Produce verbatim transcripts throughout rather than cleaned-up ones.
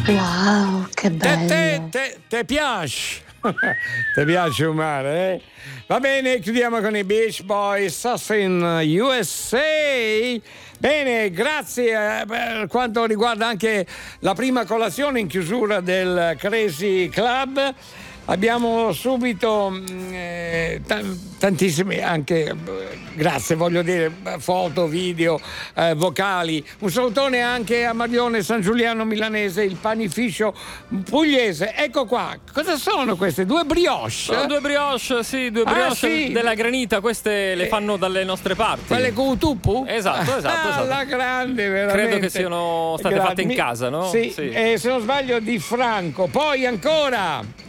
Wow, che bello. Te, te, te piace? Ti piace un mare, eh? Va bene, chiudiamo con i Beach Boys, Sussin U S A. Bene, grazie. Per quanto riguarda anche la prima colazione in chiusura del Crazy Club, abbiamo subito eh, t- tantissime anche, grazie, voglio dire, foto, video, eh, vocali. Un salutone anche a Marione San Giuliano Milanese, il panificio pugliese. Ecco qua, cosa sono queste? Due brioche? Sono due brioche, sì, due brioche ah, sì. della Granita, queste le fanno dalle nostre parti. Quelle con Utupu? Esatto, esatto, ah, esatto. La grande, veramente. Credo che siano state grandi. fatte in casa, no? Sì, sì. Eh, se non sbaglio di Franco. Poi ancora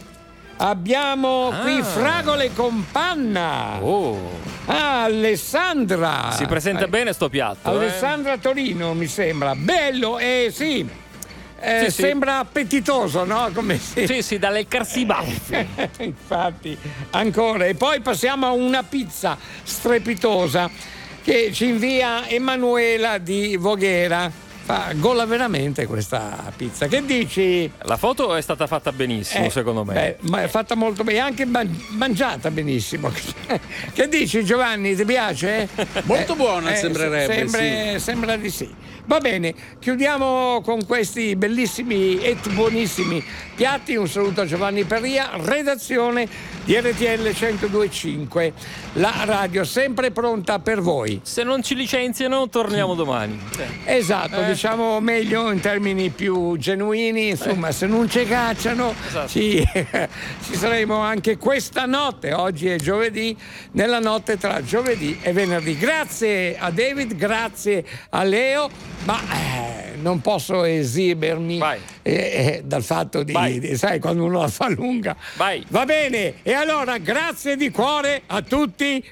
abbiamo ah. qui fragole con panna. Oh. Ah, Alessandra. Si presenta eh. bene sto piatto. Alessandra eh. Torino, mi sembra. Bello, eh sì. Eh, sì sembra sì. appetitoso, no? Come si... Sì, sì, dalle carsibaffi. Infatti, ancora. E poi passiamo a una pizza strepitosa che ci invia Emanuela di Voghera. Fa gola veramente questa pizza. Che dici? La foto è stata fatta benissimo, eh, secondo me. Beh, ma è fatta molto bene, anche mangiata benissimo. Che dici, Giovanni? Ti piace? Molto buona, eh, sembrerebbe. Sembra, sì. sembra di sì. Va bene, chiudiamo con questi bellissimi e buonissimi piatti. Un saluto a Giovanni Perria, redazione di R T L centodue e cinque, la radio sempre pronta per voi. Se non ci licenziano torniamo domani. Esatto, eh. diciamo meglio in termini più genuini, insomma, eh. se non ci cacciano esatto. ci, ci saremo anche questa notte. Oggi è giovedì, nella notte tra giovedì e venerdì. Grazie a David, grazie a Leo, ma eh, non posso esimermi eh, eh, dal fatto di, di, sai, quando uno la fa lunga. Vai. Va bene, e allora grazie di cuore a tutti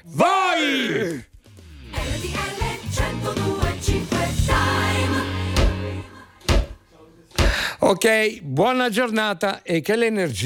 voi! Ok, buona giornata e che l'energia